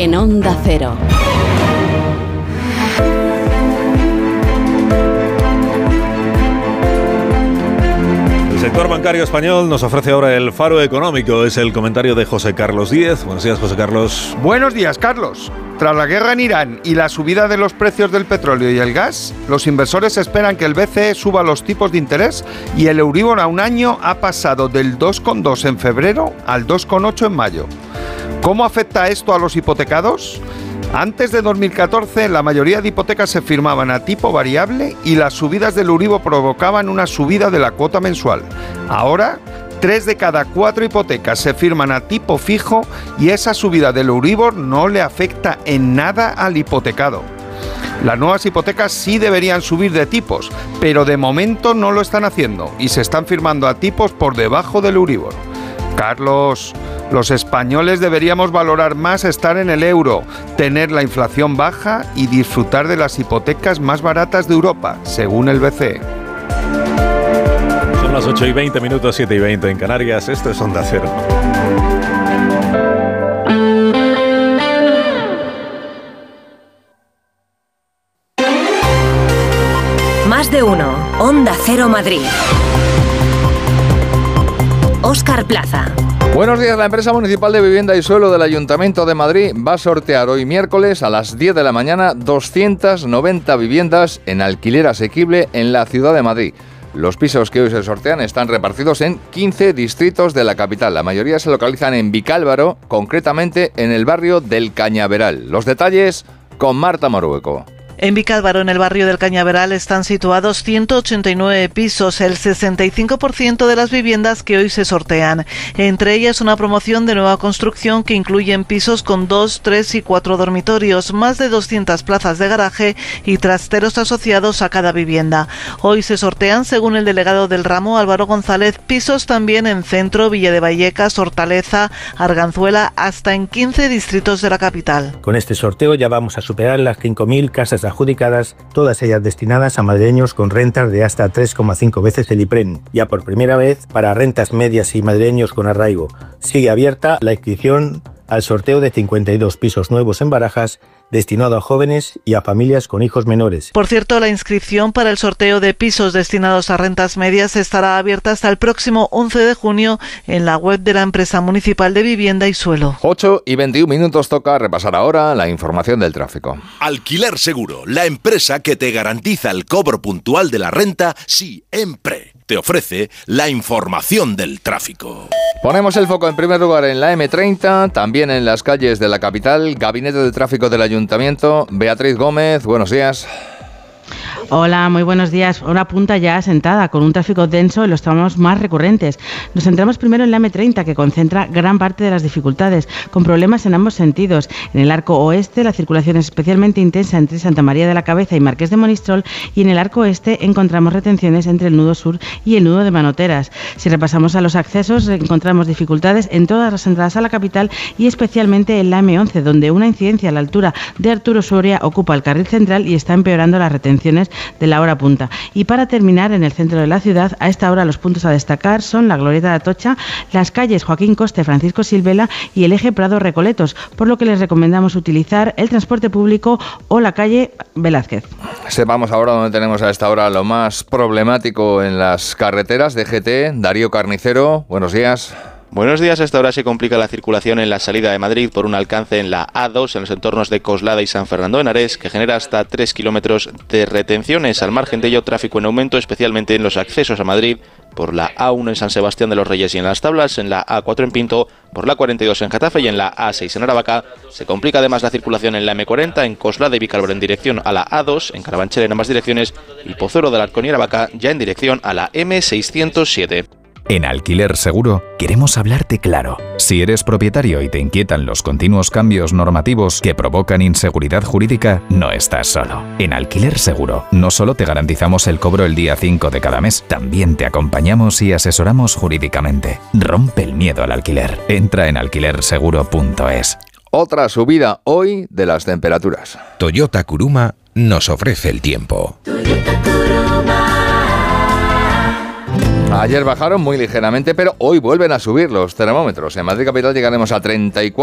en Onda Cero. El sector bancario español nos ofrece ahora el faro económico. Es el comentario de José Carlos Díez. Buenos días, José Carlos. Buenos días, Carlos. Tras la guerra en Irán y la subida de los precios del petróleo y el gas, los inversores esperan que el BCE suba los tipos de interés y el Euribor a un año ha pasado del 2,2 en febrero al 2,8 en mayo. ¿Cómo afecta esto a los hipotecados? Antes de 2014, la mayoría de hipotecas se firmaban a tipo variable y las subidas del Euribor provocaban una subida de la cuota mensual. Ahora, 3 de cada 4 hipotecas se firman a tipo fijo y esa subida del Euribor no le afecta en nada al hipotecado. Las nuevas hipotecas sí deberían subir de tipos, pero de momento no lo están haciendo y se están firmando a tipos por debajo del Euribor. Carlos, los españoles deberíamos valorar más estar en el euro, tener la inflación baja y disfrutar de las hipotecas más baratas de Europa, según el BCE. Son las 8:20, 7:20 en Canarias. Esto es Onda Cero. Más de uno. Onda Cero Madrid. Óscar Plaza. Buenos días. La empresa municipal de vivienda y suelo del Ayuntamiento de Madrid va a sortear hoy miércoles a las 10 de la mañana 290 viviendas en alquiler asequible en la ciudad de Madrid. Los pisos que hoy se sortean están repartidos en 15 distritos de la capital. La mayoría se localizan en Vicálvaro, concretamente en el barrio del Cañaveral. Los detalles con Marta Morueco. En Vicálvaro, en el barrio del Cañaveral, están situados 189 pisos, el 65% de las viviendas que hoy se sortean. Entre ellas, una promoción de nueva construcción que incluye pisos con 2, 3 y 4 dormitorios, más de 200 plazas de garaje y trasteros asociados a cada vivienda. Hoy se sortean, según el delegado del ramo, Álvaro González, pisos también en Centro, Villa de Vallecas, Hortaleza, Arganzuela, hasta en 15 distritos de la capital. Con este sorteo ya vamos a superar las 5.000 casas adjudicadas, todas ellas destinadas a madrileños con rentas de hasta 3,5 veces el IPREN, ya por primera vez para rentas medias y madrileños con arraigo. Sigue abierta la inscripción al sorteo de 52 pisos nuevos en Barajas, destinado a jóvenes y a familias con hijos menores. Por cierto, la inscripción para el sorteo de pisos destinados a rentas medias estará abierta hasta el próximo 11 de junio en la web de la empresa municipal de vivienda y suelo. 8:21 toca repasar ahora la información del tráfico. Alquiler Seguro, la empresa que te garantiza el cobro puntual de la renta siempre. Te ofrece la información del tráfico. Ponemos el foco en primer lugar en la M30, también en las calles de la capital. Gabinete de Tráfico del Ayuntamiento. Beatriz Gómez, buenos días. Hola, muy buenos días. Una punta ya asentada, con un tráfico denso en los tramos más recurrentes. Nos centramos primero en la M30, que concentra gran parte de las dificultades, con problemas en ambos sentidos. En el arco oeste, la circulación es especialmente intensa entre Santa María de la Cabeza y Marqués de Monistrol, y en el arco este encontramos retenciones entre el nudo sur y el nudo de Manoteras. Si repasamos a los accesos, encontramos dificultades en todas las entradas a la capital y especialmente en la M11, donde una incidencia a la altura de Arturo Soria ocupa el carril central y está empeorando las retenciones de la hora punta. Y para terminar, en el centro de la ciudad, a esta hora los puntos a destacar son la Glorieta de Atocha, las calles Joaquín Coste, Francisco Silvela y el eje Prado Recoletos, por lo que les recomendamos utilizar el transporte público o la calle Velázquez. Sepamos ahora dónde tenemos a esta hora lo más problemático en las carreteras. DGT, Darío Carnicero, buenos días. Buenos días. A esta hora se complica la circulación en la salida de Madrid por un alcance en la A2 en los entornos de Coslada y San Fernando de Henares, que genera hasta 3 kilómetros de retenciones. Al margen de ello, tráfico en aumento, especialmente en los accesos a Madrid por la A1 en San Sebastián de los Reyes y en Las Tablas, en la A4 en Pinto, por la 42 en Getafe y en la A6 en Aravaca. Se complica además la circulación en la M40 en Coslada y Vicálvaro en dirección a la A2, en Carabanchel en ambas direcciones, y Pozuelo del Arcón y Aravaca ya en dirección a la M607. En Alquiler Seguro queremos hablarte claro. Si eres propietario y te inquietan los continuos cambios normativos que provocan inseguridad jurídica, no estás solo. En Alquiler Seguro no solo te garantizamos el cobro el día 5 de cada mes, también te acompañamos y asesoramos jurídicamente. Rompe el miedo al alquiler. Entra en alquilerseguro.es. Otra subida hoy de las temperaturas. Toyota Kuruma nos ofrece el tiempo. Ayer bajaron muy ligeramente, pero hoy vuelven a subir los termómetros. En Madrid capital llegaremos a 34.